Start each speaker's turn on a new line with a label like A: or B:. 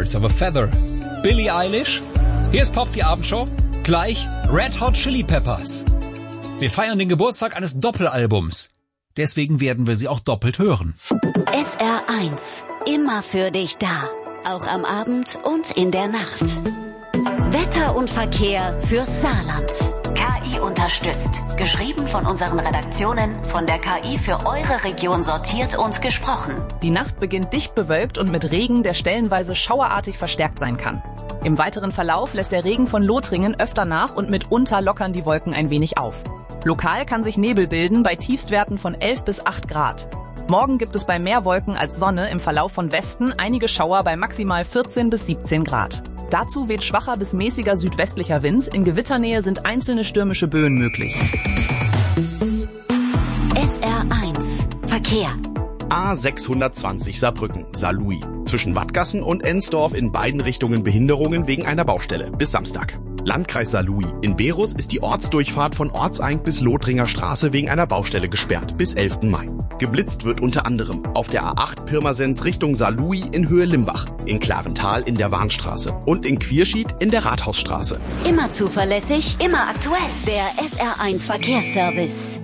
A: Birds of a Feather. Billie Eilish. Hier ist Pop, die Abendshow. Gleich Red Hot Chili Peppers. Wir feiern den Geburtstag eines Doppelalbums. Deswegen werden wir sie auch doppelt hören.
B: SR1. Immer für dich da. Auch am Abend und in der Nacht. Wetter und Verkehr fürs Saarland. KI unterstützt. Geschrieben von unseren Redaktionen, von der KI für eure Region sortiert und gesprochen.
C: Die Nacht beginnt dicht bewölkt und mit Regen, der stellenweise schauerartig verstärkt sein kann. Im weiteren Verlauf lässt der Regen von Lothringen öfter nach und mitunter lockern die Wolken ein wenig auf. Lokal kann sich Nebel bilden bei Tiefstwerten von 11 bis 8 Grad. Morgen gibt es bei mehr Wolken als Sonne im Verlauf von Westen einige Schauer bei maximal 14 bis 17 Grad. Dazu weht schwacher bis mäßiger südwestlicher Wind. In Gewitternähe sind einzelne stürmische Böen möglich.
B: SR1 Verkehr.
D: A620 Saarbrücken, Saarlouis. Zwischen Wattgassen und Ensdorf in beiden Richtungen Behinderungen wegen einer Baustelle. Bis Samstag. Landkreis Saarlouis. In Berus ist die Ortsdurchfahrt von Ortseing bis Lothringer Straße wegen einer Baustelle gesperrt. Bis 11. Mai. Geblitzt wird unter anderem auf der A8 Pirmasens Richtung Saarlouis in Höhe Limbach, in Klarental in der Warnstraße und in Quierschied in der Rathausstraße.
B: Immer zuverlässig, immer aktuell. Der SR1 Verkehrsservice.